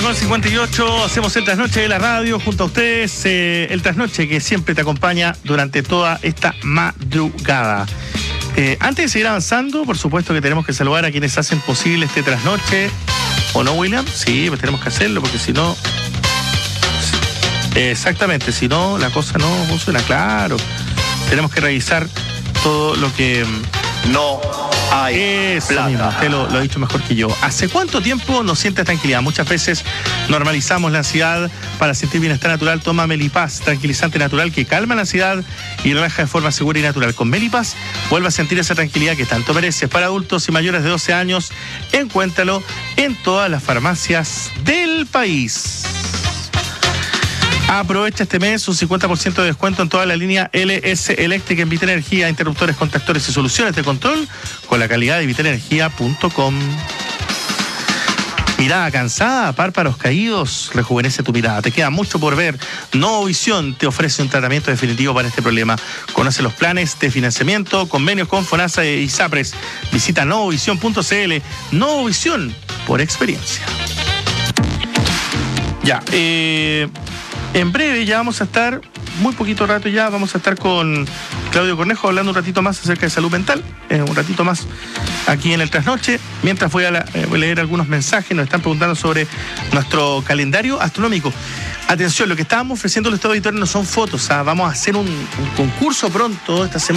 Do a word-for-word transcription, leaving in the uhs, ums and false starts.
con cincuenta y ocho, hacemos el trasnoche de la radio junto a ustedes, eh, el trasnoche que siempre te acompaña durante toda esta madrugada. Eh, antes de seguir avanzando, por supuesto que tenemos que saludar a quienes hacen posible este trasnoche. ¿O no, William? Sí, pues tenemos que hacerlo porque si no... Exactamente, si no la cosa no funciona, claro. Tenemos que revisar todo lo que... No hay Eso plata. mismo, usted lo, lo ha dicho mejor que yo. ¿Hace cuánto tiempo no sientes tranquilidad? Muchas veces normalizamos la ansiedad. Para sentir bienestar natural, toma Melipaz, tranquilizante natural que calma la ansiedad y relaja de forma segura y natural. Con Melipaz, vuelve a sentir esa tranquilidad que tanto mereces. Para adultos y mayores de doce años, encuéntralo en todas las farmacias del país. Aprovecha este mes un cincuenta por ciento de descuento en toda la línea L S Eléctrica en Vitenergia, interruptores, contactores y soluciones de control con la calidad de vitenergia punto com. Mirada cansada, párpados caídos, rejuvenece tu mirada. Te queda mucho por ver. Novovisión te ofrece un tratamiento definitivo para este problema. Conoce los planes de financiamiento, convenios con FONASA y SAPRES. Visita novovisión punto c l. Novovisión, por experiencia. Ya, eh... en breve ya vamos a estar, muy poquito rato ya, vamos a estar con Claudio Cornejo hablando un ratito más acerca de salud mental, eh, un ratito más aquí en el trasnoche. Mientras voy a, la, eh, voy a leer algunos mensajes, nos están preguntando sobre nuestro calendario astronómico. Atención, lo que estábamos ofreciendo a los auditores no son fotos, ¿ah? Vamos a hacer un, un concurso pronto esta semana.